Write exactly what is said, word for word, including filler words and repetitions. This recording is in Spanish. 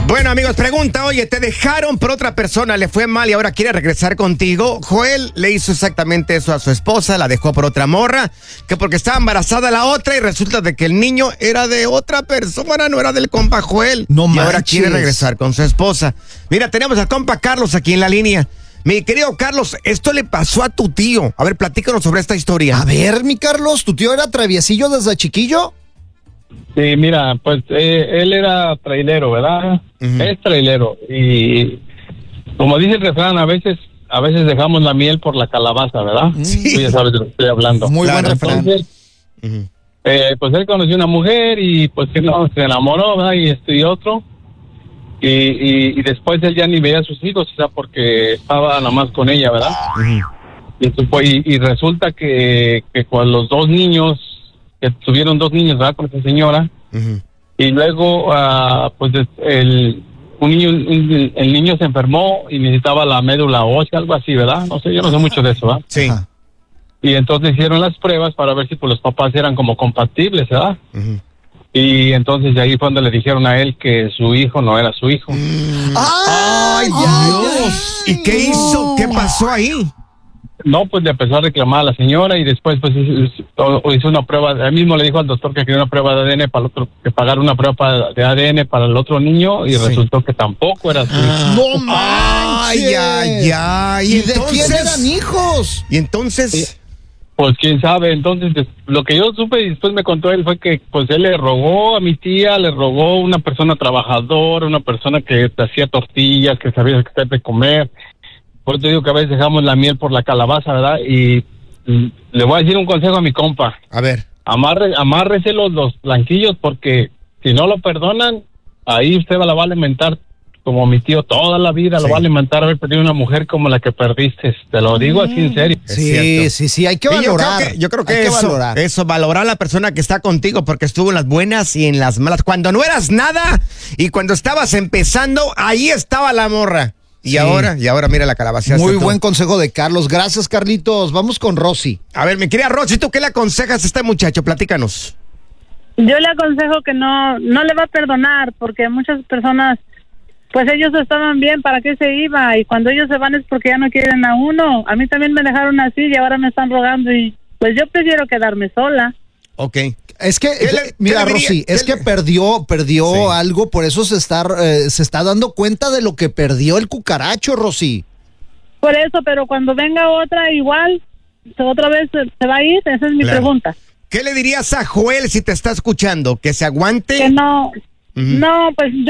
Bueno, amigos, pregunta, oye, te dejaron por otra persona, le fue mal y ahora quiere regresar contigo. Joel le hizo exactamente eso a su esposa, la dejó por otra morra, que porque estaba embarazada la otra y resulta de que el niño era de otra persona, no era del compa Joel. No y manches. ahora quiere regresar con su esposa. Mira, tenemos al compa Carlos aquí en la línea. Mi querido Carlos, esto le pasó a tu tío. A ver, platícanos sobre esta historia. A ver, mi Carlos, ¿tu tío era traviesillo desde chiquillo? Sí, mira, pues eh, él era trailero, ¿verdad? Uh-huh. Es trailero y como dice el refrán, a veces a veces dejamos la miel por la calabaza, ¿verdad? Sí. Tú ya sabes de lo que estoy hablando. Muy Claro, buen refrán. Entonces, Uh-huh. eh, pues él conoció una mujer y pues que no, se enamoró, ¿verdad? Y esto y otro. Y, y, y después él ya ni veía a sus hijos, o sea, porque estaba nada más con ella, ¿verdad? Uh-huh. Y, pues, y, y resulta que, que con los dos niños, que tuvieron dos niños, ¿verdad? Con esa señora. Uh-huh. Y luego, uh, pues el, un niño, un, el niño se enfermó y necesitaba la médula ósea, algo así, ¿verdad? No sé, yo no sé mucho de eso, ¿verdad? Sí. Ajá. Y entonces hicieron las pruebas para ver si pues, los papás eran como compatibles, ¿verdad? Uh-huh. Y entonces de ahí fue donde le dijeron a él que su hijo no era su hijo. ¡Ay, Dios! ¿Y qué hizo? ¿Qué pasó ahí? No, pues le empezó a reclamar a la señora y después pues hizo, hizo una prueba, él mismo le dijo al doctor que quería una prueba de A D N para el otro, que pagar una prueba de A D N para el otro niño y Sí. resultó que tampoco era su hijo. ¡No manches! Ay, ay, ay. ¿Y de entonces- quién eran hijos? Y entonces... Pues quién sabe, entonces des- lo que yo supe y después me contó él fue que pues él le rogó a mi tía, le rogó una persona trabajadora, una persona que te hacía tortillas, que sabía que te de comer. Por eso digo que a veces dejamos la miel por la calabaza, ¿verdad? Y mm, le voy a decir un consejo a mi compa, A ver. amarre, amárrese los, los blanquillos porque si no lo perdonan, ahí usted la va a alimentar como mi tío toda la vida, Sí. lo va a alimentar haber perdido una mujer como la que perdiste, te lo digo así en serio. Es Sí, cierto. sí, sí, hay que Y yo valorar. creo que, yo creo que hay eso, valorar. eso, valorar a la persona que está contigo porque estuvo en las buenas y en las malas. Cuando no eras nada y cuando estabas empezando, ahí estaba la morra. Y Sí. ahora, y ahora mira la calabaza. Muy buen consejo de Carlos. Gracias, Carlitos. Vamos con Rosy. A ver, mi querida Rosy, ¿tú qué le aconsejas a este muchacho? Platícanos. Yo le aconsejo que no no le va a perdonar porque muchas personas, pues ellos estaban bien, ¿para qué se iba? Y cuando ellos se van es porque ya no quieren a uno. A mí también me dejaron así y ahora me están rogando y pues yo prefiero quedarme sola. Ok. Es que, ¿Qué le- mira, qué le diría? Rosy, es ¿Qué que le- perdió, perdió Sí. algo, por eso se está, eh, se está dando cuenta de lo que perdió el cucaracho, Rosy. Por eso, pero cuando venga otra igual, otra vez se, se va a ir, esa es mi Claro. pregunta. ¿Qué le dirías a Joel si te está escuchando? ¿Que se aguante? Que no, Ujú. no, pues yo